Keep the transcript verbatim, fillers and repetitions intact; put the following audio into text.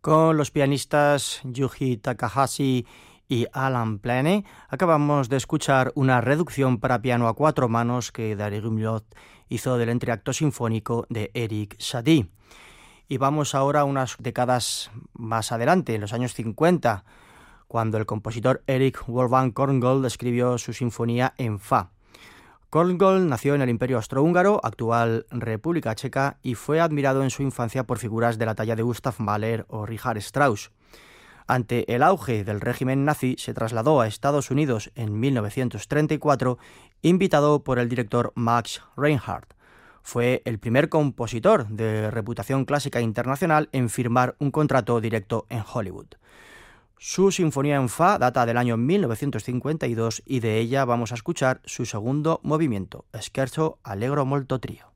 Con los pianistas Yuji Takahashi y Alan Plane acabamos de escuchar una reducción para piano a cuatro manos que Darío Gimlot hizo del entreacto sinfónico de Erik Satie. Y vamos ahora a unas décadas más adelante, en los años cincuenta, cuando el compositor Erik Wolfgang Korngold escribió su sinfonía en fa. Korngold nació en el Imperio Austrohúngaro, actual República Checa, y fue admirado en su infancia por figuras de la talla de Gustav Mahler o Richard Strauss. Ante el auge del régimen nazi, se trasladó a Estados Unidos en mil novecientos treinta y cuatro, invitado por el director Max Reinhardt. Fue el primer compositor de reputación clásica internacional en firmar un contrato directo en Hollywood. Su sinfonía en fa data del año mil novecientos cincuenta y dos y de ella vamos a escuchar su segundo movimiento, Scherzo Allegro molto trio.